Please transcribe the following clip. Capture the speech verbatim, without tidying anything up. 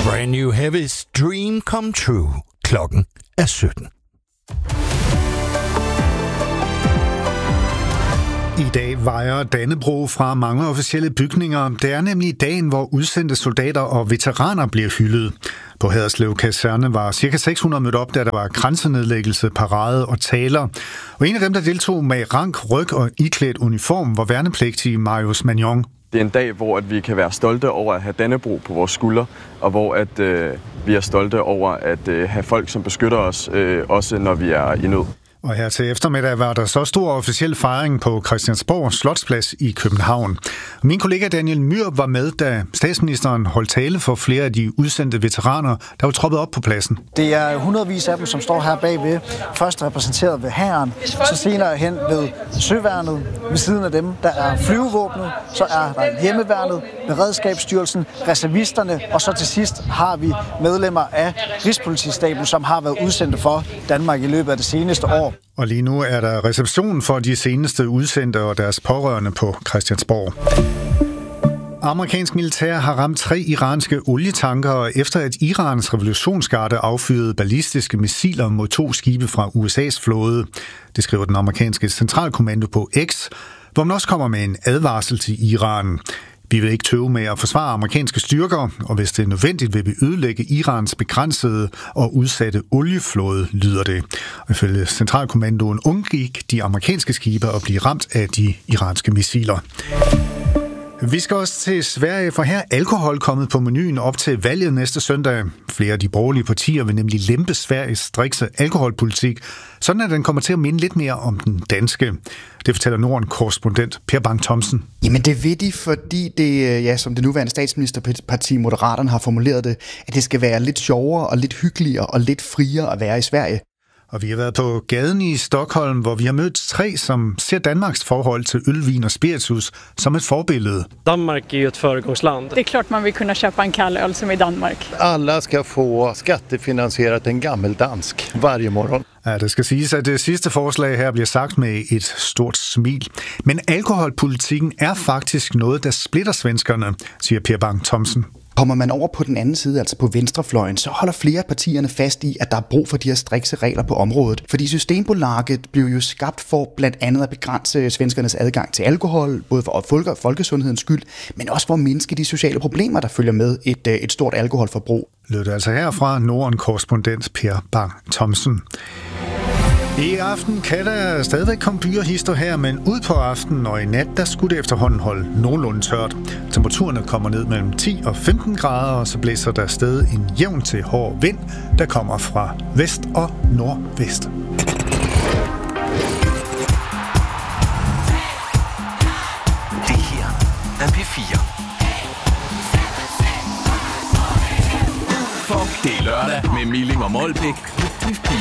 Brand New Heavy's Dream Come True. Klokken er sytten. I dag vejer Dannebrog fra mange officielle bygninger. Det er nemlig dagen, hvor udsendte soldater og veteraner bliver hyldet. På Haderslev Kaserne var ca. seks hundrede mødt op, da der var kransenedlæggelse, parade og taler. Og en af dem, der deltog med rank, ryg og iklædt uniform, var værnepligtig Marius Magnon. Det er en dag, hvor at vi kan være stolte over at have Dannebrog på vores skuldre, og hvor at, øh, vi er stolte over at øh, have folk, som beskytter os, øh, også når vi er i nød. Og her til eftermiddag var der så stor officiel fejring på Christiansborg Slotsplads i København. Min kollega Daniel Myhr var med, da statsministeren holdt tale for flere af de udsendte veteraner, der var troppet op på pladsen. Det er hundredvis af dem, som står her bagved. Først repræsenteret ved hæren, så senere hen ved søværnet. Ved siden af dem, der er flyvevåbnet, så er der hjemmeværnet, beredskabsstyrelsen, reservisterne, og så til sidst har vi medlemmer af Rigspolitistaben, som har været udsendte for Danmark i løbet af det seneste år. Og lige nu er der reception for de seneste udsendte og deres pårørende på Christiansborg. Amerikansk militær har ramt tre iranske olietanker, efter at Irans revolutionsgarde affyrede ballistiske missiler mod to skibe fra U S A's flåde. Det skriver den amerikanske centralkommando på X, hvor man også kommer med en advarsel til Iran. Vi vil ikke tøve med at forsvare amerikanske styrker, og hvis det er nødvendigt, vil vi ødelægge Irans begrænsede og udsatte olieflåde, lyder det. Og ifølge centralkommandoen undgik de amerikanske skibe at blive ramt af de iranske missiler. Vi skal også til Sverige, for her er alkohol kommet på menuen op til valget næste søndag. Flere af de borgerlige partier vil nemlig lempe Sveriges strikse alkoholpolitik, sådan at den kommer til at minde lidt mere om den danske. Det fortæller Norden-korrespondent Per Bang Thomsen. Jamen det vil de, fordi det, ja, som det nuværende statsministerparti Moderaterne har formuleret det, at det skal være lidt sjovere og lidt hyggeligere og lidt friere at være i Sverige. Og vi har været på gaden i Stockholm, hvor vi har mødt tre, som ser Danmarks forhold til øl, vin og spiritus som et forbillede. Danmark er jo et föregångsland. Det er klart, man vil kunne köpa en kall øl som i Danmark. Alla skal få skattefinansieret en gammeldansk hver morgen. Ja, det skal siges, at det sidste forslag her bliver sagt med et stort smil. Men alkoholpolitikken er faktisk noget, der splitter svenskerne, siger Per Bang Thomsen. Kommer man over på den anden side, altså på venstrefløjen, så holder flere af partierne fast i, at der er brug for de her strikse regler på området. Fordi Systembolaget blev jo skabt for blandt andet at begrænse svenskernes adgang til alkohol, både for folkesundhedens skyld, men også for at mindske de sociale problemer, der følger med et, et stort alkoholforbrug. Lød det altså herfra Norden-korrespondent Per Bang Thomsen. I aften kan der stadigvæk komme byer her, men ud på aftenen og i nat, der skulle det efterhånden holde nogenlunde tørt. Temperaturerne kommer ned mellem ti og femten grader, og så blæser der stadig en jævn til hård vind, der kommer fra vest og nordvest. Det her er P fire. Fuck, det er lørdag med Milling og Molbæk.